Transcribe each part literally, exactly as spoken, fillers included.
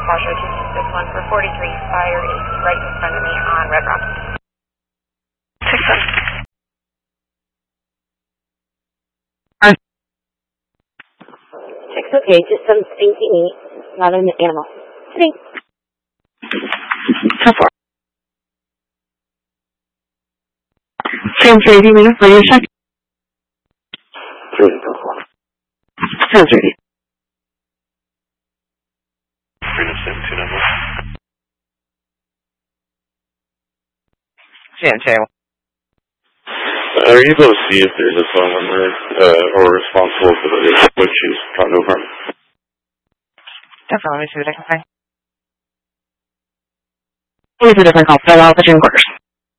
Foxtrot two six one for forty-three, fire is right in front of me on Red Rock. six one. It's okay, just some stinky meat, not an animal. Stink. So far. Sam thirty minutes later, check. three, go for it. Sam thirty. Freedom seven two number. Sam two. Uh, are you able to see if there's a phone number uh, or responsible for the which is trying to confirm? Definitely, let me see what I can find. It's a different call, fill out the June quarters.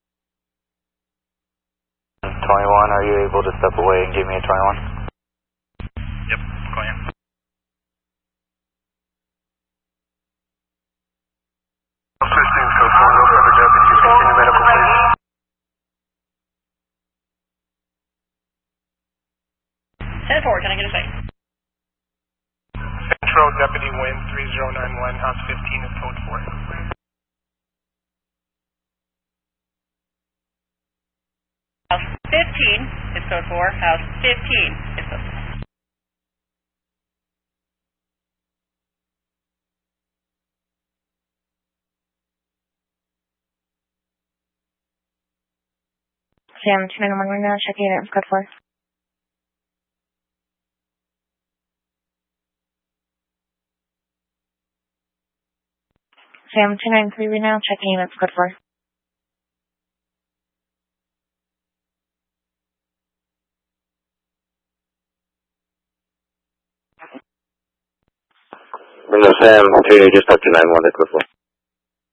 twenty-one, are you able to step away and give me a twenty-one? Yep, going in. fifteen, code four, no further deputies, continue medical, please. ten four, can I get a second? Central Deputy Wind three zero nine one, House fifteen is code four. House fifteen is code four, House fifteen is code four. Sam two nine one, we're now checking it, code four. Sam two nine three, we're now checking in, it's code four. Window Sam, two, just up to nine one, code four.